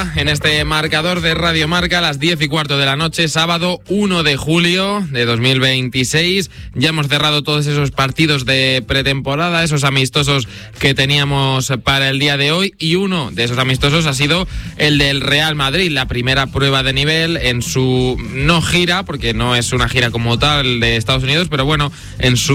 hora en este marcador de Radio Marca, a las 10:15 de la noche, sábado 1 de julio de 2026. Ya hemos cerrado todos esos partidos de pretemporada, esos amistosos que teníamos para el día de hoy, y uno de esos amistosos ha sido el del Real Madrid, la primera prueba de nivel en su no gira, porque no es una gira como tal de Estados Unidos, pero bueno, en su